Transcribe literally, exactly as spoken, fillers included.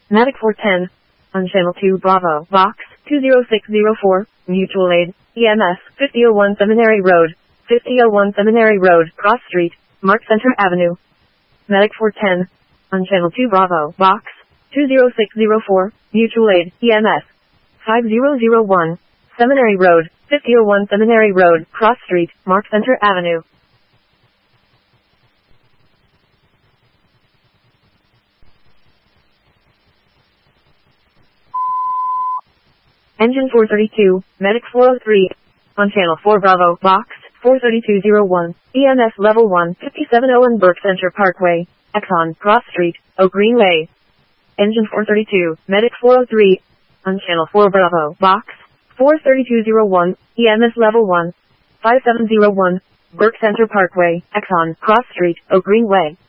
Medic four ten. On Channel two Bravo, Box two zero six zero four, Mutual Aid, E M S, fifty oh one Seminary Road, fifty oh one Seminary Road, Cross Street, Mark Center Avenue. Medic four ten. On Channel two Bravo, Box two zero six zero four, Mutual Aid, E M S, five zero zero one, Seminary Road, fifty oh one Seminary Road, Cross Street, Mark Center Avenue. Engine four thirty-two, Medic four oh three. On Channel four Bravo, Box four three two zero one, E M S Level one, fifty-seven oh one Burke Center Parkway, Exxon, Cross Street, Oak Green Way. Engine four thirty-two, Medic four oh three. On Channel four Bravo, Box four three two zero one, E M S Level one, five seven oh one, Burke Center Parkway, Exxon, Cross Street, Oak Green Way.